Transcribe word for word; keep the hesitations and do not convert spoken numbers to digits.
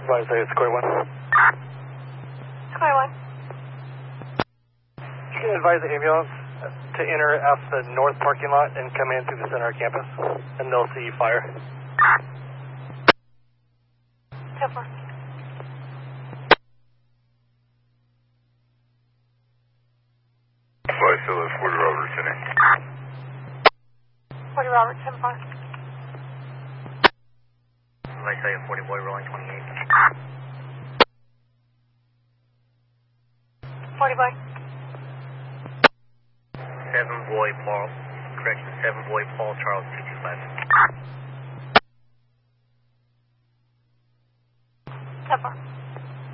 Advise that it's Square One. Square One. You can advise the ambulance to enter out the north parking lot and come in through the center of campus, and they'll see fire. ten four. Flight still is forty Robertson. forty Robertson, four. Flight still forty boy rolling twenty-eight. forty boy. seven boy Paul, correction, seven boy Paul Charles two two five.